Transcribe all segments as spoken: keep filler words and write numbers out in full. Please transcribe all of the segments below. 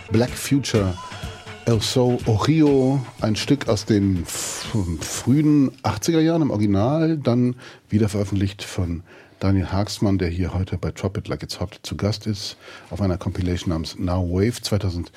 Black Future, El Sol Ojillo, ein Stück aus den f- frühen achtziger Jahren im Original, dann wieder veröffentlicht von Daniel Haagsmann, der hier heute bei Drop It Like It's Hot zu Gast ist, auf einer Compilation namens Now Wave zweitausendsieben.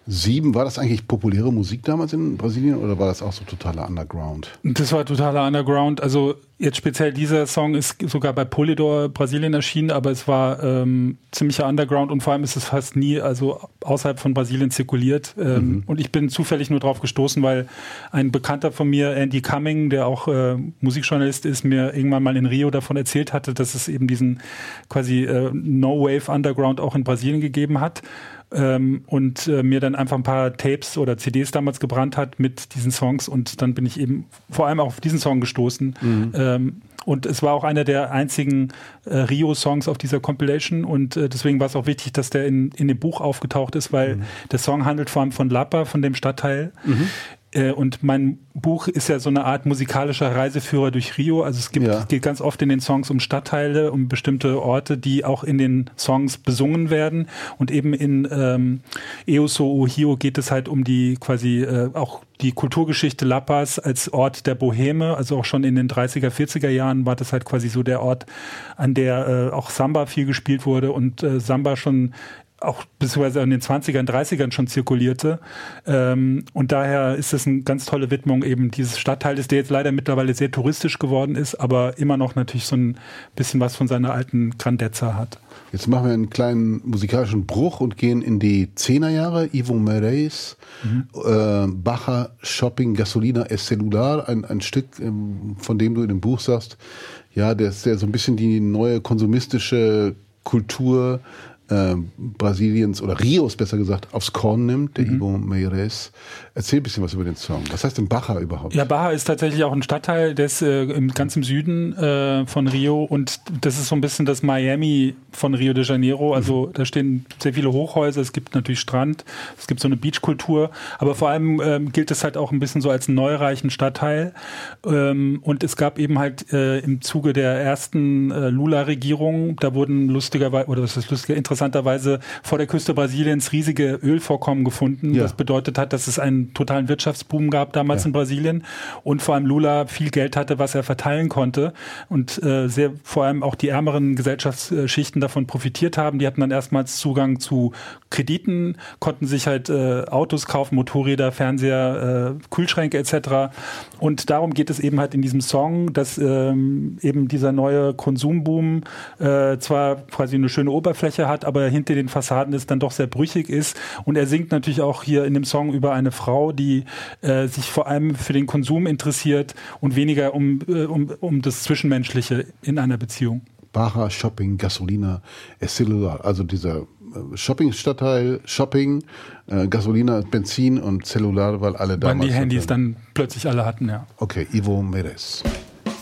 War das eigentlich populäre Musik damals in Brasilien oder war das auch so totaler Underground? Das war totaler Underground. Also jetzt speziell dieser Song ist sogar bei Polydor Brasilien erschienen, aber es war ähm, ziemlicher Underground und vor allem ist es fast nie also außerhalb von Brasilien zirkuliert. Ähm, mhm. Und ich bin zufällig nur drauf gestoßen, weil ein Bekannter von mir, Andy Cumming, der auch äh, Musikjournalist ist, mir irgendwann mal in Rio davon erzählt hatte, dass es eben diesen quasi äh, No-Wave Underground auch in Brasilien gegeben hat. Ähm, und äh, mir dann einfach ein paar Tapes oder C Ds damals gebrannt hat mit diesen Songs und dann bin ich eben vor allem auch auf diesen Song gestoßen. Mhm. Ähm, und es war auch einer der einzigen äh, Rio-Songs auf dieser Compilation und äh, deswegen war es auch wichtig, dass der in, in dem Buch aufgetaucht ist, weil mhm. der Song handelt vor allem von Lapa, von dem Stadtteil. Mhm. Und mein Buch ist ja so eine Art musikalischer Reiseführer durch Rio. Also es gibt, ja. es geht ganz oft in den Songs um Stadtteile, um bestimmte Orte, die auch in den Songs besungen werden. Und eben in ähm, Eu Sou Ojillo geht es halt um die quasi äh, auch die Kulturgeschichte Lapas als Ort der Boheme. Also auch schon in den dreißiger, vierziger Jahren war das halt quasi so der Ort, an der äh, auch Samba viel gespielt wurde und äh, Samba schon auch beziehungsweise in den zwanzigern, dreißigern schon zirkulierte. Ähm, und daher ist es eine ganz tolle Widmung eben dieses Stadtteils, der jetzt leider mittlerweile sehr touristisch geworden ist, aber immer noch natürlich so ein bisschen was von seiner alten Grandezza hat. Jetzt machen wir einen kleinen musikalischen Bruch und gehen in die Zehnerjahre. Ivo Meirelles, mhm. äh, Baja, Shopping, Gasolina, Es Celular, ein, ein Stück, ähm, von dem du in dem Buch sagst, ja, der ist ja so ein bisschen die neue konsumistische Kultur Äh, Brasiliens oder Rios besser gesagt aufs Korn nimmt, der mhm. Ivo Meirelles. Erzähl ein bisschen was über den Song. Was heißt denn Baja überhaupt? Ja, Baja ist tatsächlich auch ein Stadtteil, der ist äh, im, ganz im Süden äh, von Rio und das ist so ein bisschen das Miami von Rio de Janeiro. Also mhm. da stehen sehr viele Hochhäuser, es gibt natürlich Strand, es gibt so eine Beachkultur, aber vor allem ähm, gilt es halt auch ein bisschen so als einen neureichen Stadtteil ähm, und es gab eben halt äh, im Zuge der ersten äh, Lula-Regierung, da wurden lustigerweise, oder was ist lustiger, interessanterweise vor der Küste Brasiliens riesige Ölvorkommen gefunden. Ja. Das bedeutet hat, dass es einen totalen Wirtschaftsboom gab damals ja. in Brasilien und vor allem Lula viel Geld hatte, was er verteilen konnte und äh, sehr vor allem auch die ärmeren Gesellschaftsschichten davon profitiert haben. Die hatten dann erstmals Zugang zu Krediten, konnten sich halt äh, Autos kaufen, Motorräder, Fernseher, äh, Kühlschränke et cetera. Und darum geht es eben halt in diesem Song, dass ähm, eben dieser neue Konsumboom äh, zwar quasi eine schöne Oberfläche hat, aber hinter den Fassaden ist dann doch sehr brüchig ist. Und er singt natürlich auch hier in dem Song über eine Frau, die äh, sich vor allem für den Konsum interessiert und weniger um, äh, um, um das Zwischenmenschliche in einer Beziehung. Baja, Shopping, Gasolina, Es Celular, also dieser Shopping-Stadtteil, Shopping, äh, Gasolina, Benzin und Cellular, weil alle damals... Weil die Handys dann plötzlich alle hatten, ja. Okay, Ivo Meirelles.